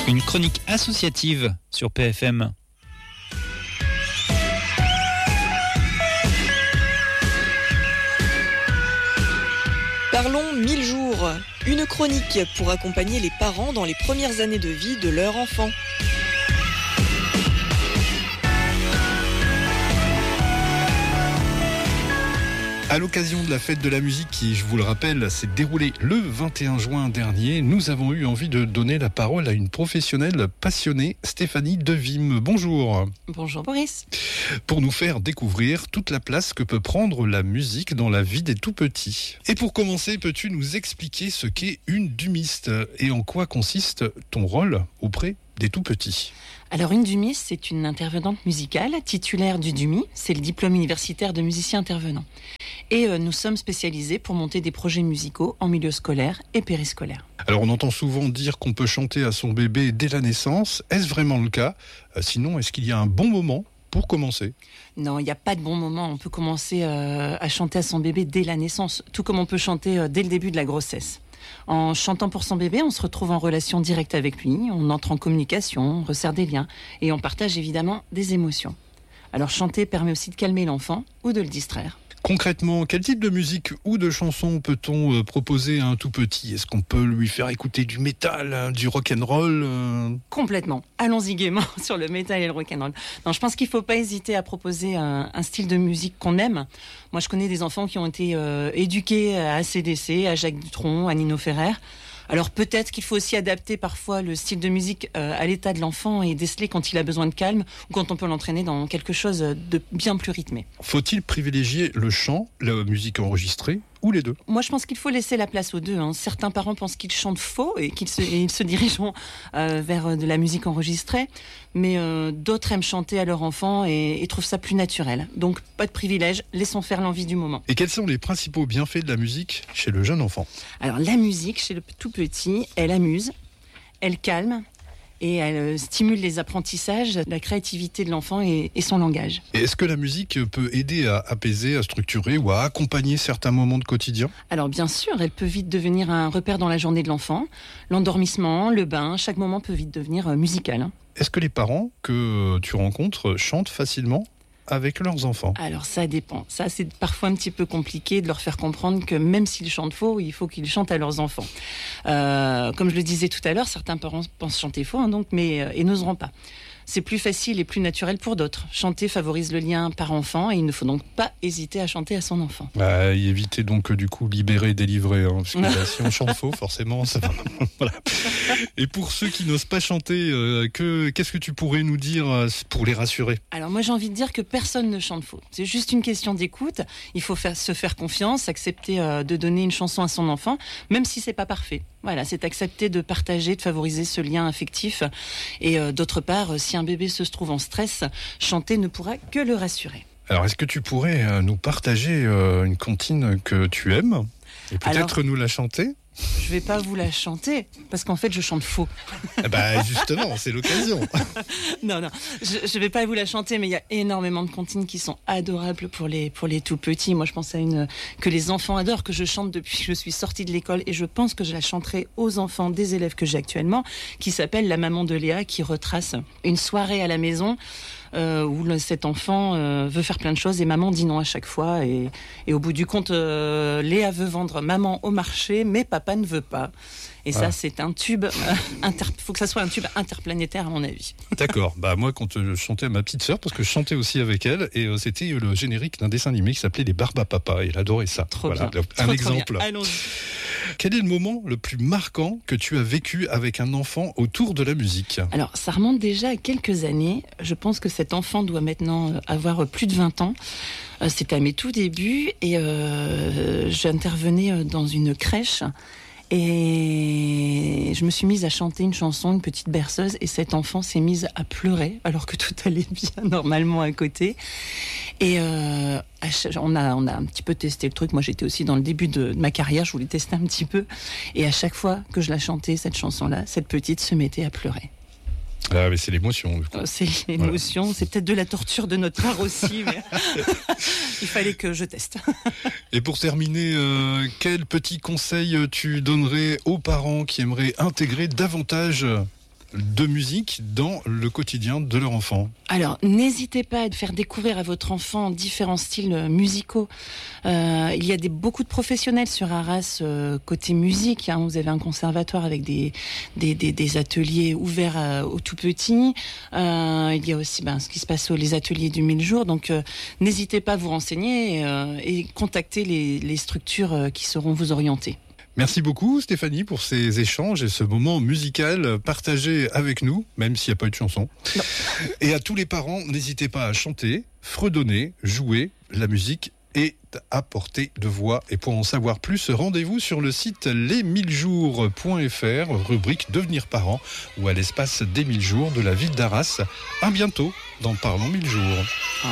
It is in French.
Une chronique associative sur PFM. Parlons 1000 jours, une chronique pour accompagner les parents dans les premières années de vie de leur enfant. À l'occasion de la fête de la musique qui, je vous le rappelle, s'est déroulée le 21 juin dernier, nous avons eu envie de donner la parole à une professionnelle passionnée, Stéphanie Devim. Bonjour. Bonjour Boris. Pour nous faire découvrir toute la place que peut prendre la musique dans la vie des tout-petits. Et pour commencer, peux-tu nous expliquer ce qu'est une dumiste et en quoi consiste ton rôle auprès des tout-petits ? Alors une dumiste, c'est une intervenante musicale titulaire du DUMI, c'est le diplôme universitaire de musicien intervenant. Et nous sommes spécialisés pour monter des projets musicaux en milieu scolaire et périscolaire. Alors on entend souvent dire qu'on peut chanter à son bébé dès la naissance. Est-ce vraiment le cas ? Sinon, est-ce qu'il y a un bon moment pour commencer ? Non, il n'y a pas de bon moment. On peut commencer à chanter à son bébé dès la naissance, tout comme on peut chanter dès le début de la grossesse. En chantant pour son bébé, on se retrouve en relation directe avec lui, on entre en communication, on resserre des liens et on partage évidemment des émotions. Alors chanter permet aussi de calmer l'enfant ou de le distraire. Concrètement, quel type de musique ou de chanson peut-on proposer à un tout petit ? Est-ce qu'on peut lui faire écouter du métal, du rock'n'roll ? Complètement. Allons-y gaiement sur le métal et le rock'n'roll. Non, je pense qu'il ne faut pas hésiter à proposer un style de musique qu'on aime. Moi, je connais des enfants qui ont été éduqués à AC/DC, à Jacques Dutronc, à Nino Ferrer. Alors peut-être qu'il faut aussi adapter parfois le style de musique à l'état de l'enfant et déceler quand il a besoin de calme ou quand on peut l'entraîner dans quelque chose de bien plus rythmé. Faut-il privilégier le chant, la musique enregistrée ou les deux ? Moi, je pense qu'il faut laisser la place aux deux. Certains parents pensent qu'ils chantent faux et ils se dirigeront vers de la musique enregistrée, mais d'autres aiment chanter à leur enfant et trouvent ça plus naturel. Donc, pas de privilège, laissons faire l'envie du moment. Et quels sont les principaux bienfaits de la musique chez le jeune enfant ? Alors, la musique, chez le tout petit, elle amuse, elle calme, et elle stimule les apprentissages, la créativité de l'enfant et son langage. Et est-ce que la musique peut aider à apaiser, à structurer ou à accompagner certains moments de quotidien ? Alors bien sûr, elle peut vite devenir un repère dans la journée de l'enfant. L'endormissement, le bain, chaque moment peut vite devenir musical. Est-ce que les parents que tu rencontres chantent facilement avec leurs enfants ? Alors ça dépend. Ça, c'est parfois un petit peu compliqué de leur faire comprendre que même s'ils chantent faux, il faut qu'ils chantent à leurs enfants. Comme je le disais tout à l'heure, certains parents pensent chanter faux, et n'oseront pas. C'est plus facile et plus naturel pour d'autres. Chanter favorise le lien par-enfant et il ne faut donc pas hésiter à chanter à son enfant. Éviter donc du coup libérer, délivrer, parce que là, si on chante faux, forcément, ça va. Voilà. Et pour ceux qui n'osent pas chanter, qu'est-ce que tu pourrais nous dire pour les rassurer ? Alors moi j'ai envie de dire que personne ne chante faux. C'est juste une question d'écoute. Il faut se faire confiance, accepter de donner une chanson à son enfant, même si c'est pas parfait. Voilà, c'est accepter de partager, de favoriser ce lien affectif. Et d'autre part, si un bébé se trouve en stress, chanter ne pourra que le rassurer. Alors, est-ce que tu pourrais nous partager une comptine que tu aimes et peut-être nous la chanter ? Je vais pas vous la chanter parce qu'en fait je chante faux. Justement, c'est l'occasion. Non, je vais pas vous la chanter, mais il y a énormément de comptines qui sont adorables pour les tout petits. Moi, je pense à une que les enfants adorent, que je chante depuis que je suis sortie de l'école, et je pense que je la chanterai aux enfants des élèves que j'ai actuellement, qui s'appelle La maman de Léa, qui retrace une soirée à la maison où cet enfant veut faire plein de choses et maman dit non à chaque fois, et au bout du compte, Léa veut vendre maman au marché, mais papa ne veut pas. Et ça, c'est un tube, faut que ça soit un tube interplanétaire à mon avis. D'accord. Moi, quand je chantais à ma petite sœur, parce que je chantais aussi avec elle, et c'était le générique d'un dessin animé qui s'appelait Les Barbapapa, et elle adorait ça. Trop bien. Un exemple. Bien. Allons-y. Quel est le moment le plus marquant que tu as vécu avec un enfant autour de la musique ? Alors, ça remonte déjà à quelques années. Je pense que cet enfant doit maintenant avoir plus de 20 ans. C'était à mes tout débuts, et j'intervenais dans une crèche. Et je me suis mise à chanter une chanson, une petite berceuse, et cet enfant s'est mise à pleurer alors que tout allait bien normalement à côté. Et on a un petit peu testé le truc. Moi, j'étais aussi dans le début de ma carrière, je voulais tester un petit peu. Et à chaque fois que je la chantais, cette chanson-là, cette petite se mettait à pleurer. Ah, mais c'est l'émotion. Du coup. C'est l'émotion, voilà. C'est peut-être de la torture de notre part aussi, mais il fallait que je teste. Et pour terminer, quel petit conseil tu donnerais aux parents qui aimeraient intégrer davantage de musique dans le quotidien de leur enfant? Alors, n'hésitez pas à faire découvrir à votre enfant différents styles musicaux. Il y a beaucoup de professionnels sur Arras côté musique. Vous avez un conservatoire avec des ateliers ouverts aux tout petits. Il y a aussi ce qui se passe les ateliers du 1000 jours. Donc, n'hésitez pas à vous renseigner et contacter les structures qui sauront vous orienter. Merci beaucoup Stéphanie pour ces échanges et ce moment musical partagé avec nous, même s'il n'y a pas eu de chanson. Non. Et à tous les parents, n'hésitez pas à chanter, fredonner, jouer. La musique est à portée de voix. Et pour en savoir plus, rendez-vous sur le site les1000jours.fr, rubrique Devenir parent, ou à l'espace des 1000 jours de la ville d'Arras. À bientôt dans Parlons 1000 jours.